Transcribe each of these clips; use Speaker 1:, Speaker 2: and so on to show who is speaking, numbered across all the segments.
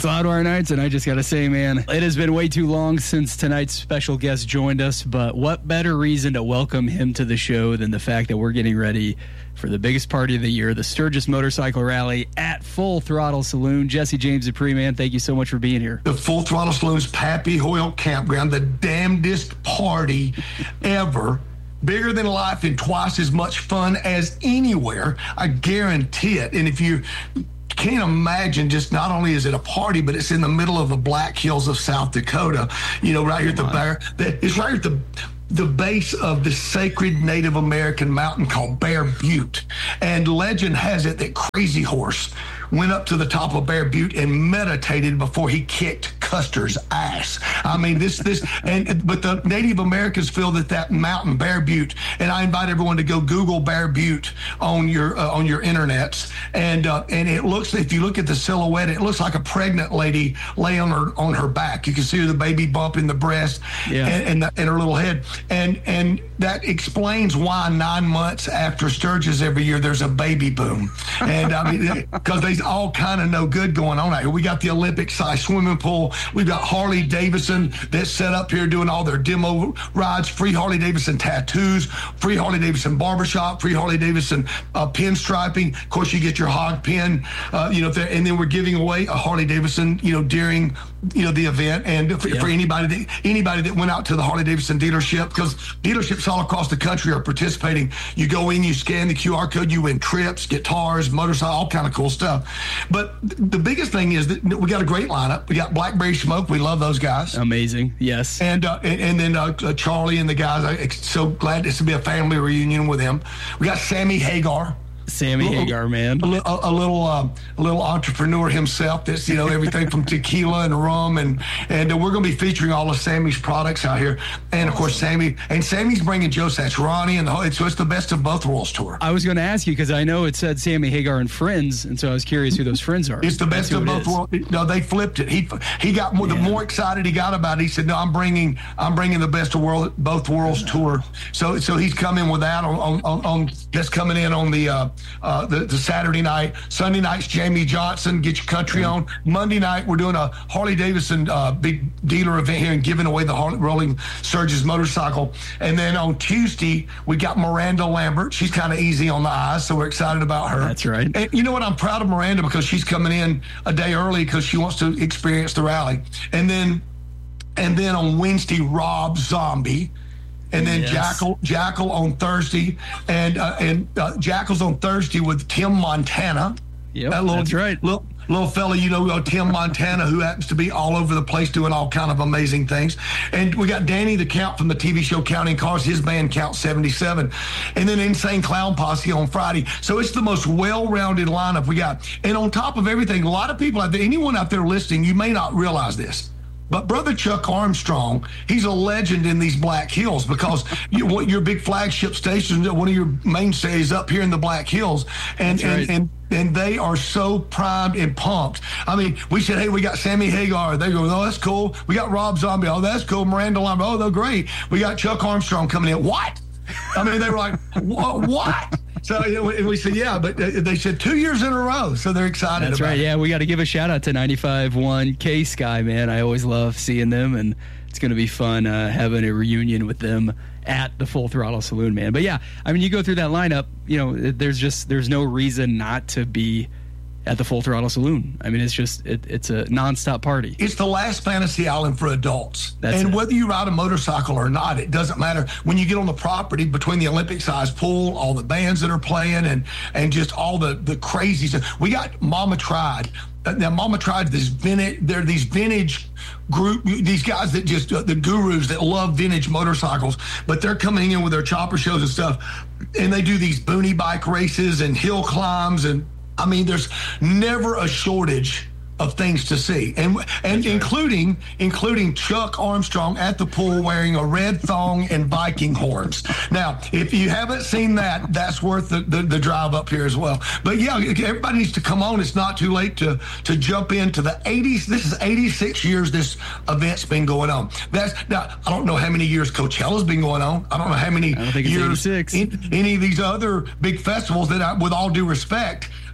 Speaker 1: Loudwire Nights, and I just got to say, man, it has been way too long since tonight's special guest joined us, but what better reason to welcome him to the show than the fact that we're getting ready for the biggest party of the year, the Sturgis Motorcycle Rally at Full Throttle Saloon. Jesse James Dupree, man, thank you so much for being here.
Speaker 2: The Full Throttle Saloon's Pappy Hoyle Campground, the damnedest party ever. Bigger than life and twice as much fun as anywhere. I guarantee it. And if you can't imagine, just not only is it a party, but it's in the middle of the Black Hills of South Dakota, right here at the Bear. It's right here at the base of the sacred Native American mountain called Bear Butte. And legend has it that Crazy Horse went up to the top of Bear Butte and meditated before he kicked Custer's ass. I mean, but the Native Americans feel that mountain, Bear Butte, and I invite everyone to go Google Bear Butte on your internets, and it looks, if you look at the silhouette, it looks like a pregnant lady laying on her back. You can see the baby bump in the breast and her little head, and that explains why 9 months after Sturgis every year there's a baby boom, and I mean, because they all kind of no good going on out here. We got the Olympic-sized swimming pool. We've got Harley Davidson that's set up here doing all their demo rides, free Harley Davidson tattoos, free Harley Davidson barbershop, free Harley Davidson pinstriping. Of course, you get your hog pin, and then we're giving away a Harley Davidson, during the event, and for anybody that went out to the Harley Davidson dealership, because dealerships all across the country are participating. You go in, you scan the QR code, you win trips, guitars, motorcycles, all kind of cool stuff. But the biggest thing is that we got a great lineup. We got Blackberry Smoke. We love those guys.
Speaker 1: Amazing. Yes.
Speaker 2: And then Charlie and the guys. I'm so glad this will be a family reunion with him. We got Sammy Hagar.
Speaker 1: Hagar, man.
Speaker 2: A little entrepreneur himself. That's everything from tequila and rum, and we're going to be featuring all of Sammy's products out here. And of course, Sammy's bringing Joe Satriani, and so it's the best of both worlds tour.
Speaker 1: I was going to ask you because I know it said Sammy Hagar and friends, and so I was curious who those friends are.
Speaker 2: It's the best of both worlds. No, they flipped it. He got more. The more excited he got about it, he said, "No, I'm bringing the best of both worlds tour." So he's coming with that on that's coming in on the Saturday night. Sunday night's Jamie Johnson, Get Your Country On. Monday night, we're doing a Harley Davidson big dealer event here and giving away the Rolling Surges motorcycle. And then on Tuesday, we got Miranda Lambert. She's kind of easy on the eyes, so we're excited about her.
Speaker 1: That's right.
Speaker 2: And you know what? I'm proud of Miranda because she's coming in a day early because she wants to experience the rally. And then on Wednesday, Rob Zombie. And then Jackal on Thursday, and Jackal's on Thursday with Tim Montana.
Speaker 1: Yep, that's right.
Speaker 2: Little fella, Tim Montana, who happens to be all over the place doing all kind of amazing things. And we got Danny the Count from the TV show Counting Cars, his band Count 77. And then Insane Clown Posse on Friday. So it's the most well-rounded lineup we got. And on top of everything, a lot of people out there, anyone out there listening, you may not realize this, but Brother Chuck Armstrong, he's a legend in these Black Hills because your big flagship station, one of your mainstays up here in the Black Hills. And and they are so primed and pumped. I mean, we said, hey, we got Sammy Hagar. They go, oh, that's cool. We got Rob Zombie. Oh, that's cool. Miranda Lambert. Oh, they're great. We got Chuck Armstrong coming in. What? I mean, they were like, what? So we said, yeah, but they said 2 years in a row, so they're excited.
Speaker 1: That's right. Yeah, we got to give a shout out to 95.1 K-Sky, man. I always love seeing them, and it's going to be fun having a reunion with them at the Full Throttle Saloon, man. But yeah, I mean, you go through that lineup, there's no reason not to be at the Full Throttle Saloon. I mean, it's a nonstop party.
Speaker 2: It's the last fantasy island for adults.
Speaker 1: That's it.
Speaker 2: Whether you ride a motorcycle or not, it doesn't matter. When you get on the property between the Olympic-sized pool, all the bands that are playing, and just all the crazy stuff. We got Mama Tried. Now, Mama Tried they're these vintage group, these guys that just, the gurus that love vintage motorcycles, but they're coming in with their chopper shows and stuff, and they do these boonie bike races and hill climbs, and I mean, there's never a shortage of things to see, and including Chuck Armstrong at the pool wearing a red thong and Viking horns. Now, if you haven't seen that, that's worth the drive up here as well. But yeah, everybody needs to come on. It's not too late to jump into the 80s. This is 86 years this event's been going on. Now, I don't know how many years Coachella's been going on. I don't know how many
Speaker 1: years 86.
Speaker 2: Any of these other big festivals that, with all due respect,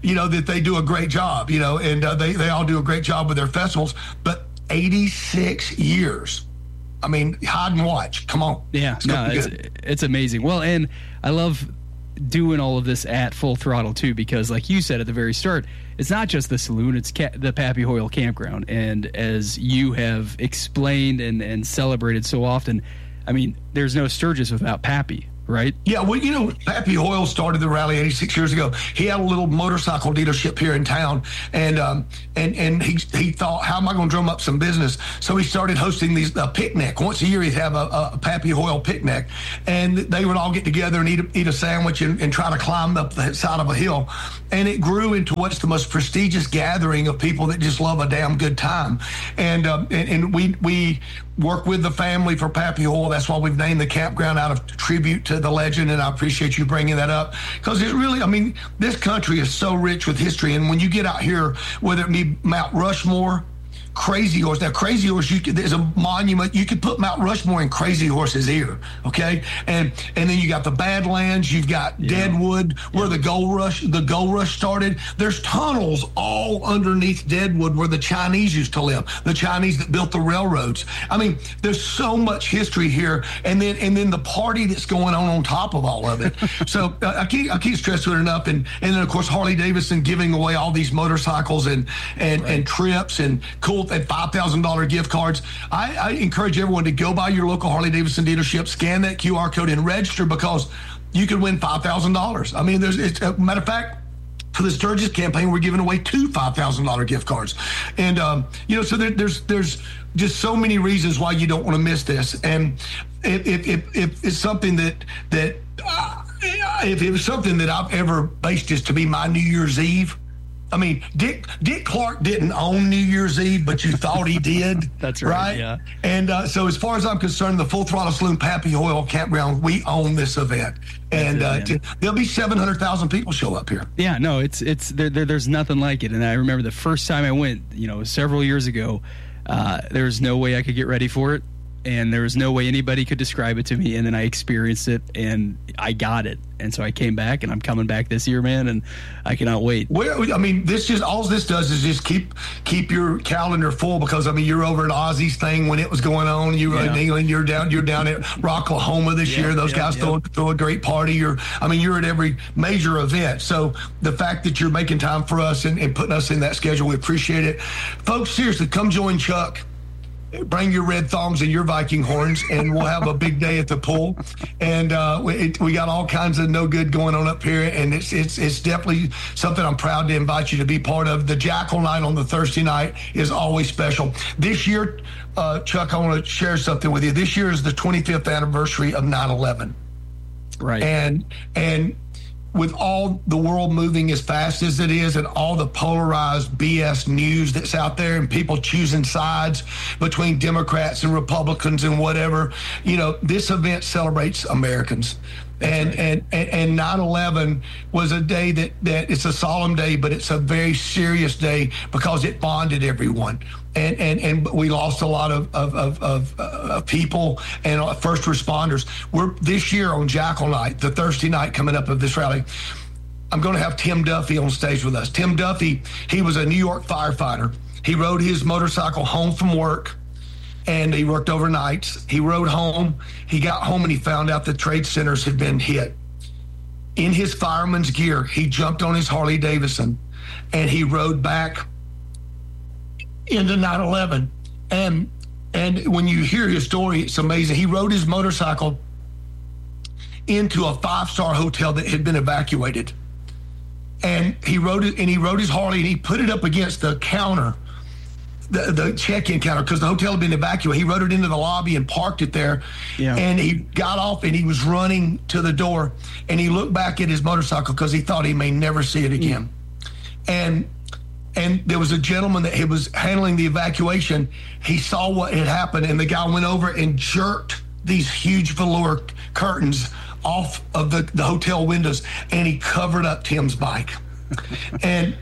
Speaker 2: that they do a great job, and they all do a great job with their festivals. But 86 years. I mean, hide and watch. Come on.
Speaker 1: Yeah, it's amazing. Well, and I love doing all of this at Full Throttle too, because like you said at the very start, it's not just the saloon, it's the Pappy Hoyle Campground. And as you have explained and celebrated so often, I mean, there's no Sturgis without Pappy, right?
Speaker 2: Yeah, well, Pappy Hoyle started the rally 86 years ago. He had a little motorcycle dealership here in town, and he thought, how am I going to drum up some business? So he started hosting these picnic. Once a year, he'd have a Pappy Hoyle picnic, and they would all get together and eat a sandwich and try to climb up the side of a hill. And it grew into what's the most prestigious gathering of people that just love a damn good time. And we work with the family for Pappy Hoyle. That's why we've named the campground out of tribute to the legend, and I appreciate you bringing that up, because it really, I mean, this country is so rich with history, and when you get out here, whether it be Mount Rushmore, Crazy Horse. Now, Crazy Horse, there's a monument. You could put Mount Rushmore in Crazy Horse's ear, okay? And then you got the Badlands. You've got Deadwood, where the gold rush started. There's tunnels all underneath Deadwood where the Chinese used to live. The Chinese that built the railroads. I mean, there's so much history here, and then the party that's going on top of all of it. So I can't stress it enough. And then of course Harley Davidson giving away all these motorcycles and trips and cool at $5,000 gift cards. I encourage everyone to go by your local Harley Davidson dealership, scan that QR code, and register, because you could win $5,000. I mean, it's a matter of fact, for the Sturgis campaign, we're giving away 2 $5,000 gift cards. And, so there's just so many reasons why you don't want to miss this. And if it's something if it was something that I've ever based this to be my New Year's Eve, I mean, Dick Clark didn't own New Year's Eve, but you thought he did.
Speaker 1: That's right. Yeah.
Speaker 2: And so as far as I'm concerned, the Full Throttle Saloon Pappy Hoyle Campground, we own this event. And there'll be 700,000 people show up here.
Speaker 1: Yeah, no, it's there's nothing like it. And I remember the first time I went, several years ago, there was no way I could get ready for it. And there was no way anybody could describe it to me. And then I experienced it, and I got it. And so I came back, and I'm coming back this year, man, and I cannot wait.
Speaker 2: Well, I mean, all this does is just keep your calendar full, because, I mean, you're over at Ozzy's thing when it was going on. You were in England. You're down at Rocklahoma this year. Those guys throw a great party. You're at every major event. So the fact that you're making time for us and putting us in that schedule, we appreciate it. Folks, seriously, come join Chuck. Bring your red thongs and your Viking horns, and we'll have a big day at the pool. And we got all kinds of no good going on up here, and it's definitely something I'm proud to invite you to be part of. The Jackal Night on the Thursday night is always special. This year, Chuck, I want to share something with you. This year is the 25th anniversary of 9/11.
Speaker 1: Right.
Speaker 2: And with all the world moving as fast as it is, and all the polarized BS news that's out there, and people choosing sides between Democrats and Republicans and whatever, this event celebrates Americans. And 9/11 was a day that it's a solemn day, but it's a very serious day, because it bonded everyone. And we lost a lot of people and first responders. We're this year on Jackal Night, the Thursday night coming up of this rally, I'm going to have Tim Duffy on stage with us. Tim Duffy, he was a New York firefighter. He rode his motorcycle home from work, and he worked overnights. He rode home. He got home, and he found out the trade centers had been hit. In his fireman's gear, he jumped on his Harley Davidson, and he rode back into 9/11. And when you hear his story, it's amazing. He rode his motorcycle into a 5-star hotel that had been evacuated. And he rode his Harley, and he put it up against the counter, the check-in counter, because the hotel had been evacuated. He rode it into the lobby and parked it there. Yeah. And he got off, and he was running to the door, and he looked back at his motorcycle because he thought he may never see it again. And there was a gentleman that he was handling the evacuation. He saw what had happened, and the guy went over and jerked these huge velour curtains off of the hotel windows, and he covered up Tim's bike. and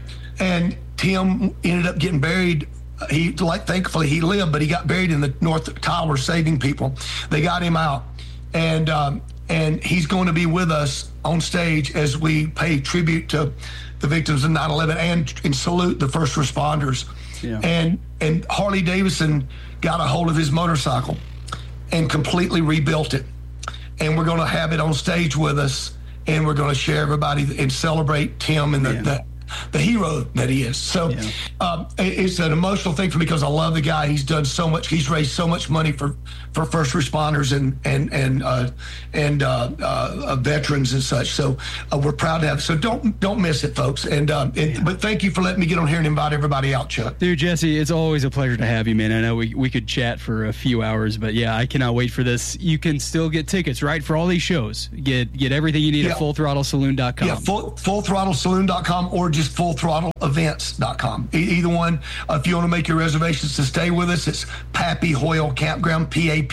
Speaker 2: Tim ended up getting buried. Thankfully he lived, but he got buried in the North Tower, saving people. They got him out, and he's going to be with us on stage as we pay tribute to the victims of 9/11 and salute the first responders.
Speaker 1: Yeah.
Speaker 2: And Harley Davidson got a hold of his motorcycle and completely rebuilt it. And we're going to have it on stage with us, and we're going to share everybody and celebrate Tim and the hero that he is. So it's an emotional thing for me because I love the guy. He's done so much. He's raised so much money for first responders and veterans and such. So we're proud to have. So don't miss it, folks. But thank you for letting me get on here and invite everybody out, Chuck.
Speaker 1: Dude, Jesse, it's always a pleasure to have you, man. I know we could chat for a few hours, but yeah, I cannot wait for this. You can still get tickets, right, for all these shows. Get everything you need at FullThrottleSaloon.com.
Speaker 2: Yeah, FullThrottleSaloon.com or just FullThrottleEvents.com. Either one. If you want to make your reservations to stay with us, it's Pappy Hoyle Campground,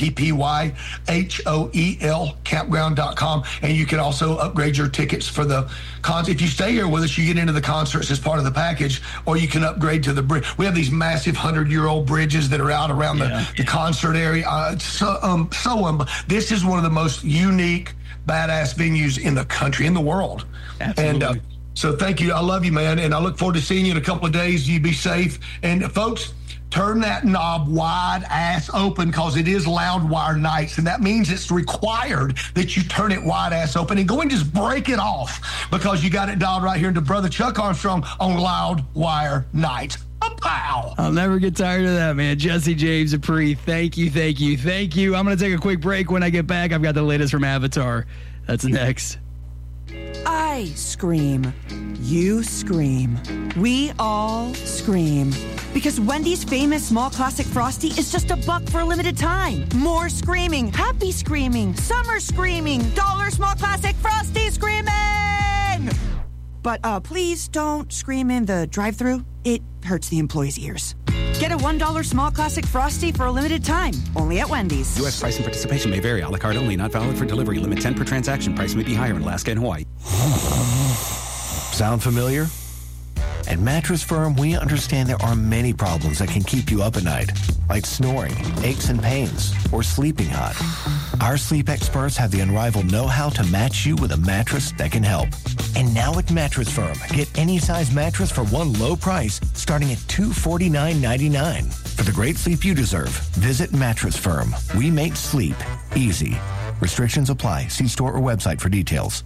Speaker 2: PAPPYHOEL Campground.com. And you can also upgrade your tickets for the concert. If you stay here with us, you get into the concerts as part of the package, or you can upgrade to the bridge. We have these massive 100-year-old bridges that are out around the concert area. This is one of the most unique, badass venues in the country, in the world.
Speaker 1: Absolutely.
Speaker 2: And so thank you. I love you, man. And I look forward to seeing you in a couple of days. You be safe. And folks, turn that knob wide ass open because it is Loudwire nights. And that means it's required that you turn it wide ass open and go and just break it off because you got it dialed right here into Brother Chuck Armstrong on Loudwire nights. Pow.
Speaker 1: I'll never get tired of that, man. Jesse James Dupree, thank you. I'm going to take a quick break. When I get back, I've got the latest from Avatar. That's next.
Speaker 3: I scream. You scream. We all scream. Because Wendy's famous small classic Frosty is just $1 for a limited time. More screaming. Happy screaming. Summer screaming. $1 small classic Frosty screaming! But please don't scream in the drive-thru. It hurts the employees' ears. Get a $1 small classic Frosty for a limited time. Only at Wendy's.
Speaker 4: U.S. price and participation may vary. A la carte only. Not valid for delivery. Limit 10 per transaction. Price may be higher in Alaska and Hawaii.
Speaker 5: Sound familiar? At Mattress Firm, we understand there are many problems that can keep you up at night, like snoring, aches and pains, or sleeping hot. Our sleep experts have the unrivaled know-how to match you with a mattress that can help. And now at Mattress Firm, get any size mattress for one low price, starting at $249.99. For the great sleep you deserve, visit Mattress Firm. We make sleep easy. Restrictions apply. See store or website for details.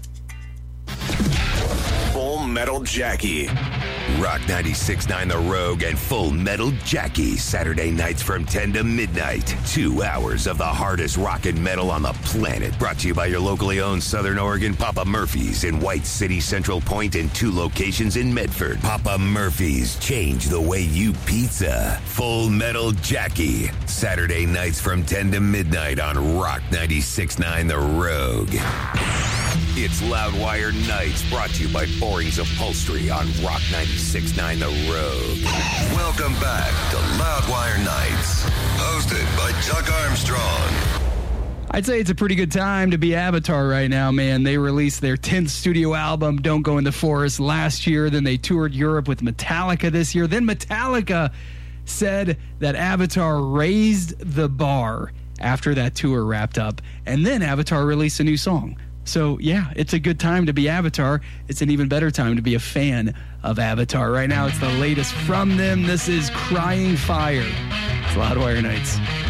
Speaker 6: Full Metal Jackie. Rock 96.9 The Rogue and Full Metal Jackie. Saturday nights from 10 to midnight. 2 hours of the hardest rock and metal on the planet. Brought to you by your locally owned Southern Oregon Papa Murphy's in White City, Central Point, and 2 locations in Medford. Papa Murphy's. Change the way you pizza. Full Metal Jackie. Saturday nights from 10 to midnight on Rock 96.9 The Rogue. It's Loudwire Nights, brought to you by Boring's Upholstery on Rock 96.9 The Rogue.
Speaker 7: Welcome back to Loudwire Nights, hosted by Chuck Armstrong.
Speaker 1: I'd say it's a pretty good time to be Avatar right now, man. They released their 10th studio album, Don't Go in the Forest, last year. Then they toured Europe with Metallica this year. Then Metallica said that Avatar raised the bar after that tour wrapped up. And then Avatar released a new song. So, yeah, it's a good time to be Avatar. It's an even better time to be a fan of Avatar. Right now, it's the latest from them. This is Crying Fire. It's Loudwire Nights.